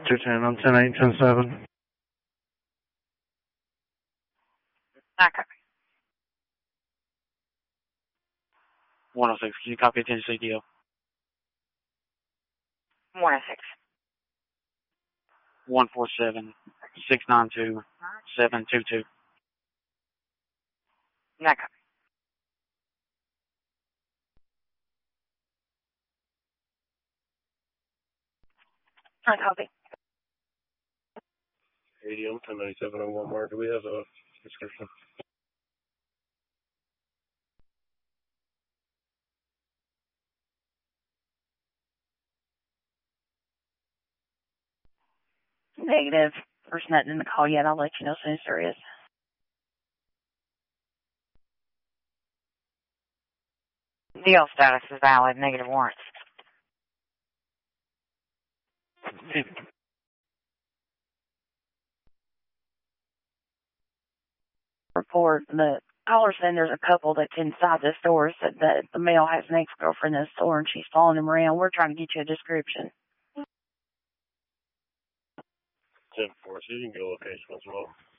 210 on 10-8, 10-7. Okay. 106, can you copy a Tennessee deal? 106. 147-692-722. Okay. I copy. 80 on 1097 on Walmart. Do we have a description? Negative. There's nothing in the call yet. I'll let you know as soon as there is. Deal status is valid. Negative warrants. Report the caller saying there's a couple that's inside the store. Said that the male has an ex-girlfriend in the store and she's following him around. We're trying to get you a description. 10-4, so you can get a location as well.